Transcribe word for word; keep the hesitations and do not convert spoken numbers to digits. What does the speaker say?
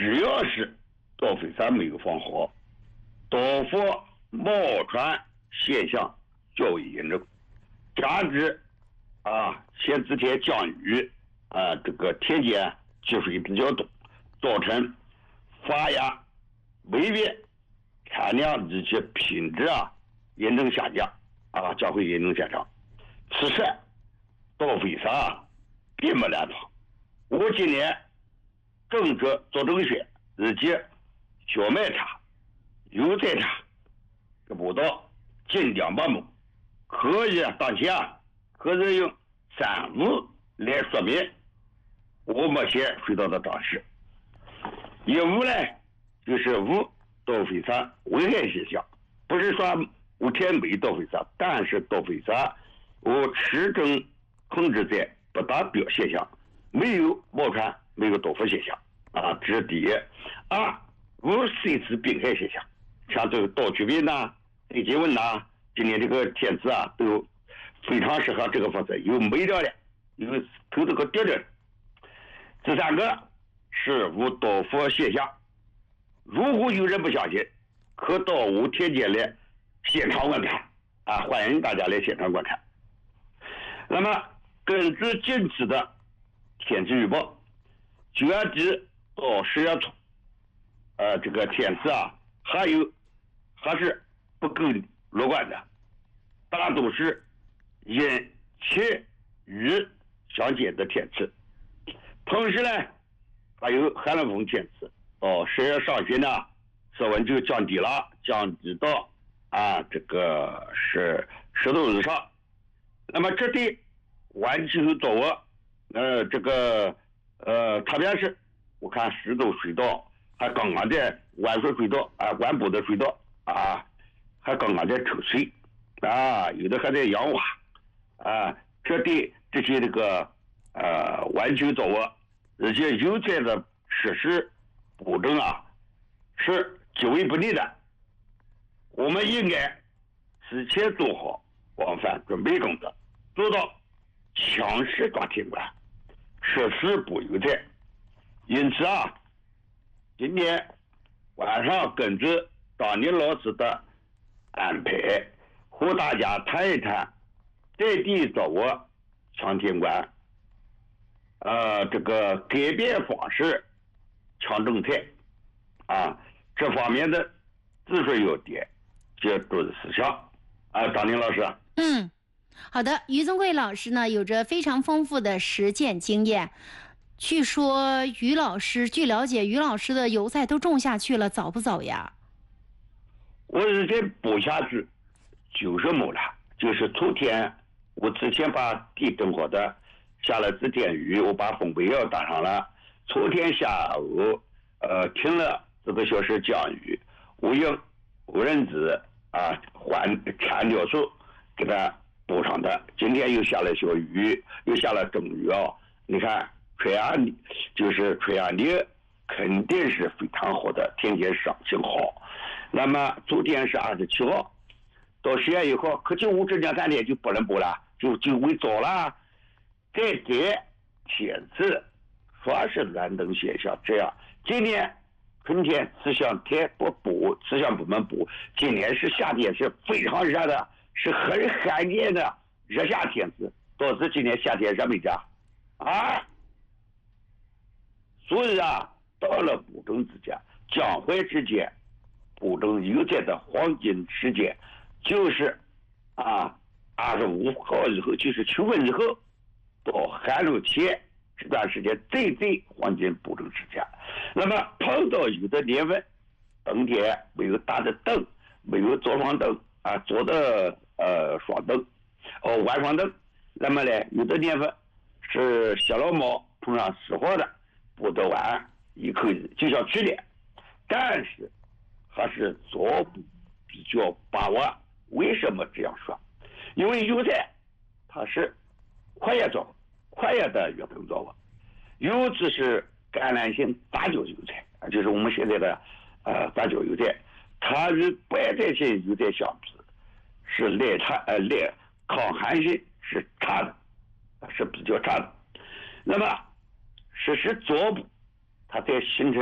只要是多肥山没有放好，多福冒传现象较为严重。加之啊，前几天降雨啊，这个田间积水比较多，造成发芽、霉变、产量以及品质啊严重下降啊，将会严重下降。此时多肥山啊并不难防。我今年正值做正选以及小麦茶、油菜茶这步道近两百亩，可以当前啊，可以用三无来说明我目前水稻的长势。一无呢，就是无多肥山危害现象，不是说无天没多肥山，但是多肥山我始终控制在不达标现象，没有冒传，没有多福现象啊，这是第一。二，无随之病害现象，像这个稻曲病呐、对节温呐，今年这个天气啊，都非常适合这个方式，有霉掉的，有头这个掉的。第三个是无多福现象，如果有人不相信，可到我田间来现场观看啊，欢迎大家来现场观看。那么根据近期的天气预报，九月底到十月初，呃，这个天气啊，还有还是不够乐观的，大都是阴晴雨相间的天气。同时呢，还有寒冷风天气。到十月上旬呢，室温就降低了，降低到啊这个是十度以上。那么这对晚气候作物，呃这个呃特别是我看石头水稻还刚刚在玩水水稻啊，玩补的水稻啊，还刚刚在抽水啊，有的还在养蛙啊，这对这些这个呃晚秋作物，而且油菜的实施补种啊，是极为不利的。我们应该提前做好广泛准备工作，做到强势抓天管，实施补油菜。因此啊，今天晚上根据当年老师的安排，和大家谈一谈在地作物强天管，呃，这个改变方式强种菜啊，这方面的技术要点，这都是思想啊。张宁老师， 嗯，好的，于宗贵老师呢有着非常丰富的实践经验。据说于老师，据了解，于老师的油菜都种下去了，早不早呀？ 我已经补下去九十亩了，就是秋天我之前把地种好的，下了几天雨，我把风肥药打上了。秋天下午，呃，停了几个小时降雨，我用无人机啊换铲掉树给它补上的。今天又下了小雨，又下了中雨啊！你看，吹啊，就是吹啊，你肯定是非常好的，天天上情好。那么昨天是二十七号，到十月一号，可就我这两三天就不能补了，就就为早了。再改天气，说是暖冬现象，这样今年春天气象台不补，气象部门补。今年是夏天，是非常热的，是很罕见的热夏天气，导致今年夏天热没热啊？所以啊，到了补种之间，江淮之间补种油菜的黄金时间，就是啊二十五号以后，就是秋分以后到寒露前这段时间最最黄金补种时间。那么碰到有的年份，冬天没有大的灯，没有做双灯啊，做的呃双灯，哦晚双灯。那么呢，有的年份是小老猫碰上湿货的，补得完一口就像去年，但是还是左补比较把握。为什么这样说？因为油菜它是快叶作物，快叶的月盆作物，尤其是橄榄性杂交油菜，就是我们现在的呃杂交油菜，它与白菜性油菜相比，是耐差呃耐抗寒性是差的，是比较差的。那么实施左补，它在形成